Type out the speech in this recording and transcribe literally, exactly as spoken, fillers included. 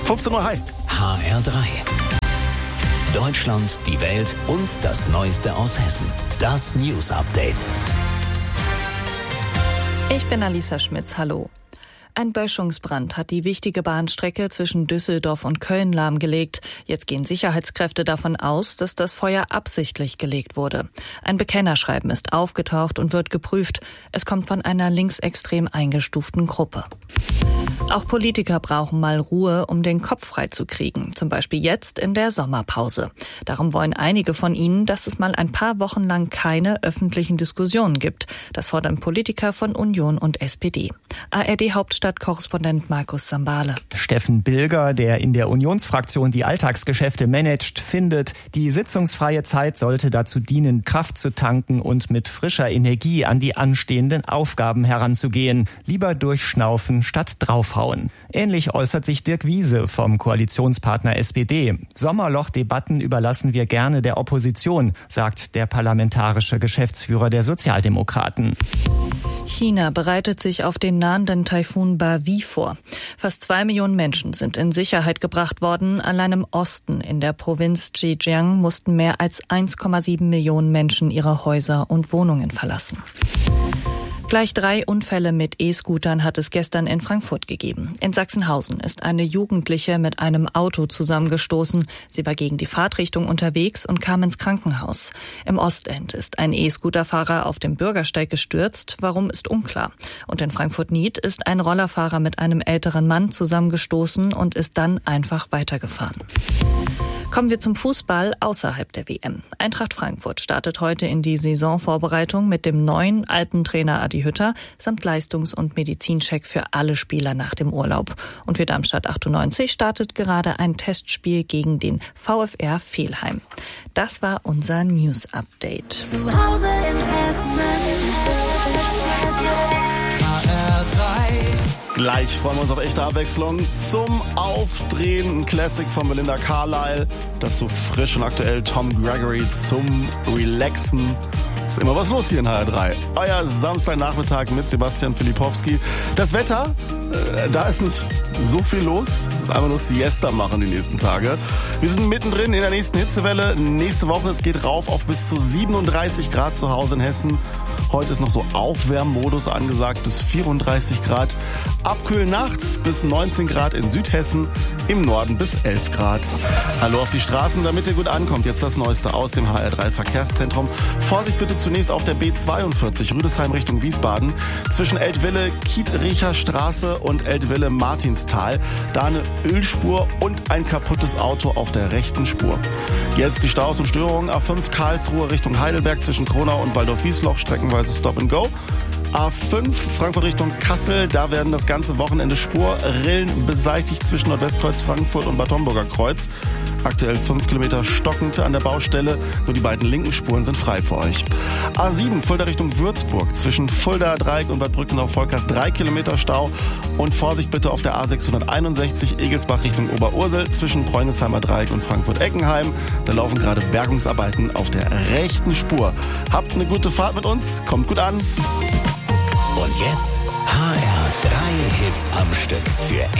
fünfzehn Uhr, hi. H R drei. Deutschland, die Welt und das Neueste aus Hessen. Das News Update. Ich bin Alisa Schmitz, hallo. Ein Böschungsbrand hat die wichtige Bahnstrecke zwischen Düsseldorf und Köln lahmgelegt. Jetzt gehen Sicherheitskräfte davon aus, dass das Feuer absichtlich gelegt wurde. Ein Bekennerschreiben ist aufgetaucht und wird geprüft. Es kommt von einer linksextrem eingestuften Gruppe. Auch Politiker brauchen mal Ruhe, um den Kopf frei zu kriegen. Zum Beispiel jetzt in der Sommerpause. Darum wollen einige von ihnen, dass es mal ein paar Wochen lang keine öffentlichen Diskussionen gibt. Das fordern Politiker von Union und S P D. A R D-Hauptstadtkorrespondent Markus Sambale. Steffen Bilger, der in der Unionsfraktion die Alltagsgeschäfte managt, findet, die sitzungsfreie Zeit sollte dazu dienen, Kraft zu tanken und mit frischer Energie an die anstehenden Aufgaben heranzugehen. Lieber durchschnaufen statt draufhauen. Ähnlich äußert sich Dirk Wiese vom Koalitionspartner S P D. Sommerlochdebatten überlassen wir gerne der Opposition, sagt der parlamentarische Geschäftsführer der Sozialdemokraten. China bereitet sich auf den nahenden Taifun Bavi vor. Fast zwei Millionen Menschen sind in Sicherheit gebracht worden. Allein im Osten in der Provinz Zhejiang mussten mehr als eins Komma sieben Millionen Menschen ihre Häuser und Wohnungen verlassen. Gleich drei Unfälle mit E-Scootern hat es gestern in Frankfurt gegeben. In Sachsenhausen ist eine Jugendliche mit einem Auto zusammengestoßen. Sie war gegen die Fahrtrichtung unterwegs und kam ins Krankenhaus. Im Ostend ist ein E-Scooterfahrer auf dem Bürgersteig gestürzt. Warum, ist unklar. Und in Frankfurt-Nied ist ein Rollerfahrer mit einem älteren Mann zusammengestoßen und ist dann einfach weitergefahren. Kommen wir zum Fußball außerhalb der W M. Eintracht Frankfurt startet heute in die Saisonvorbereitung mit dem neuen Alpentrainer Adi Hütter samt Leistungs- und Medizincheck für alle Spieler nach dem Urlaub. Und für Darmstadt achtundneunzig startet gerade ein Testspiel gegen den VfR Velheim. Das war unser News Update. Zu Hause in Hessen. H R drei. Gleich freuen wir uns auf echte Abwechslung zum Aufdrehen. Ein Classic von Belinda Carlisle. Dazu frisch und aktuell Tom Gregory zum Relaxen. Ist immer was los hier in H R drei. Euer Samstagnachmittag mit Sebastian Filipowski. Das Wetter, äh, da ist nicht so viel los. Es ist einfach nur Siesta machen die nächsten Tage. Wir sind mittendrin in der nächsten Hitzewelle. Nächste Woche, es geht rauf auf bis zu siebenunddreißig Grad zu Hause in Hessen. Heute ist noch so Aufwärmmodus angesagt bis vierunddreißig Grad. Abkühlen nachts bis neunzehn Grad in Südhessen, im Norden bis elf Grad. Hallo auf die Straßen, damit ihr gut ankommt. Jetzt das Neueste aus dem H R drei Verkehrszentrum. Vorsicht bitte zunächst auf der B zweiundvierzig Rüdesheim Richtung Wiesbaden. Zwischen Eltville, Kiedricher Straße und Eltville Martinstal. Da eine Ölspur und ein kaputtes Auto auf der rechten Spur. Jetzt die Staus und Störungen. A fünf Karlsruhe Richtung Heidelberg zwischen Kronau und Waldorf-Wiesloch. Streckenweise Stop and Go. A fünf Frankfurt Richtung Kassel, da werden das ganze Wochenende Spurrillen beseitigt zwischen Nordwestkreuz Frankfurt und Bad Homburger Kreuz. Aktuell fünf Kilometer stockend an der Baustelle, nur die beiden linken Spuren sind frei für euch. A sieben Fulda Richtung Würzburg, zwischen Fulda Dreieck und Bad Brückenau-Volkers drei Kilometer Stau. Und Vorsicht bitte auf der A sechshunderteinundsechzig Egelsbach Richtung Oberursel, zwischen Bräunisheimer Dreieck und Frankfurt-Eckenheim. Da laufen gerade Bergungsarbeiten auf der rechten Spur. Habt eine gute Fahrt mit uns, kommt gut an. Und jetzt H R drei Hits am Stück für